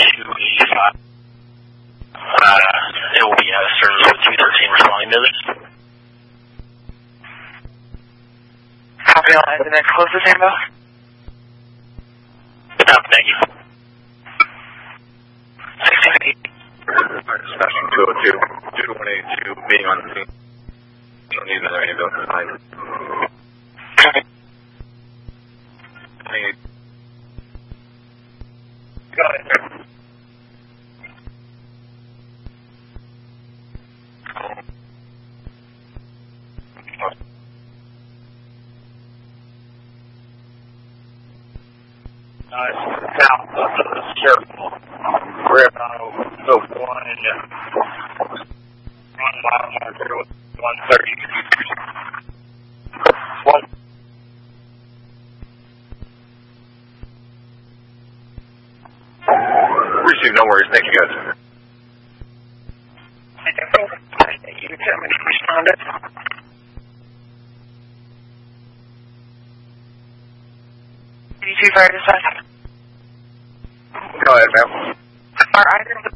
285. It will be out of service with 213 responding to this. Copy all right, the next closest Ambo. Thank you. 1680. Dispatching 202, 2182, being on the scene. Don't need another ambulance behind. Copy. Got it. South of the circle. We're about 1 mile marker, 130. Receive, no worries. Thank you, guys. Thank you. Gentlemen, responded. Fire dispatch. Go ahead, ma'am. Are either of the